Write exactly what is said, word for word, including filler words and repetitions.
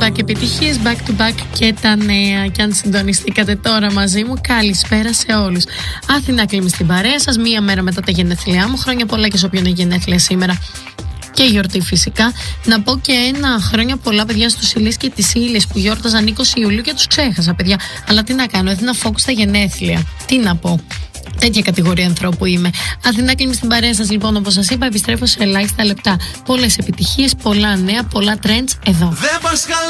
back επιτυχίες, back to back και τα νέα. Και αν συντονιστήκατε τώρα μαζί μου, καλησπέρα σε όλους. Αθηνά Κλίμη στην παρέα σας, μία μέρα μετά τα γενέθλιά μου. Χρόνια πολλά και σε όποιον έχει γενέθλια σήμερα. Και γιορτή φυσικά. Να πω και ένα χρόνια πολλά, παιδιά, στους Ηλίες και τις Ήλιες που γιόρταζαν είκοσι Ιουλίου και τους ξέχασα, παιδιά. Αλλά τι να κάνω, έδινα focus στα γενέθλια. Τι να πω. Τέτοια κατηγορία ανθρώπου είμαι. Αθηνά Κλίμη στην παρέα σας, λοιπόν, όπως σας είπα, επιστρέφω σε ελάχιστα λεπτά. Πολλές επιτυχίες, πολλά νέα, πολλά trends εδώ.